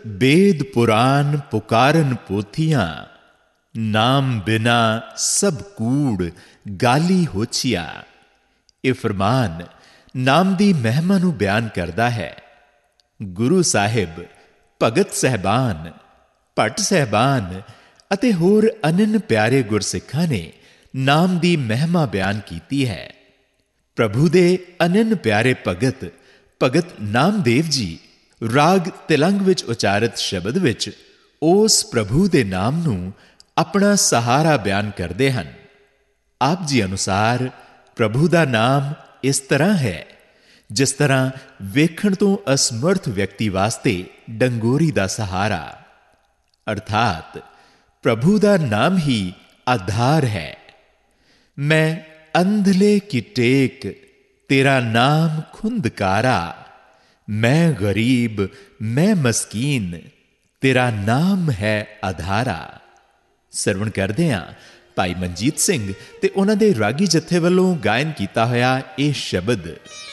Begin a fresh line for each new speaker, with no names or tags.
बेद पुराण पुकारन पोथियां, नाम बिना सब कूड़ गाली होछिया। ਇਹ ਫਰਮਾਨ ਨਾਮ ਦੀ ਮਹਿਮਾ ਨੂੰ ਬਿਆਨ ਕਰਦਾ ਹੈ। ਗੁਰੂ ਸਾਹਿਬ, ਭਗਤ ਸਹਿਬਾਨ, ਭੱਟ ਸਹਿਬਾਨ ਅਤੇ ਹੋਰ ਅਨੰਨ ਪਿਆਰੇ ਗੁਰਸਿੱਖਾਂ ਨੇ ਨਾਮ ਦੀ ਮਹਿਮਾ ਬਿਆਨ ਕੀਤੀ ਹੈ। ਪ੍ਰਭੂ ਦੇ ਅਨੰਨ ਪਿਆਰੇ ਭਗਤ ਨਾਮਦੇਵ ਜੀ ਰਾਗ ਤਿਲੰਗ ਵਿੱਚ ਉਚਾਰਿਤ ਸ਼ਬਦ ਵਿੱਚ ਉਸ ਪ੍ਰਭੂ ਦੇ ਨਾਮ ਨੂੰ ਆਪਣਾ ਸਹਾਰਾ ਬਿਆਨ ਕਰਦੇ ਹਨ। ਆਪ ਜੀ ਅਨੁਸਾਰ ਪ੍ਰਭੂ ਦਾ ਨਾਮ ਇਸ ਤਰ੍ਹਾਂ ਹੈ ਜਿਸ ਤਰ੍ਹਾਂ ਵੇਖਣ ਤੋਂ ਅਸਮਰਥ ਵਿਅਕਤੀ ਵਾਸਤੇ ਡੰਗੋਰੀ ਦਾ ਸਹਾਰਾ, ਅਰਥਾਤ ਪ੍ਰਭੂ ਦਾ ਨਾਮ ਹੀ ਆਧਾਰ ਹੈ। ਮੈਂ ਅੰਧਲੇ ਕੀ ਟੇਕ ਤੇਰਾ ਨਾਮ ਖੁੰਦਕਾਰਾ, ਮੈਂ ਗਰੀਬ ਮੈਂ ਮਸਕੀਨ ਤੇਰਾ ਨਾਮ ਹੈ ਆਧਾਰਾ। ਸਰਵਣ ਕਰਦੇ ਹਾਂ ਭਾਈ ਮਨਜੀਤ ਸਿੰਘ ਤੇ ਉਹਨਾਂ ਦੇ ਰਾਗੀ ਜਥੇ ਵੱਲੋਂ ਗਾਇਨ ਕੀਤਾ ਹੋਇਆ ਇਹ ਸ਼ਬਦ।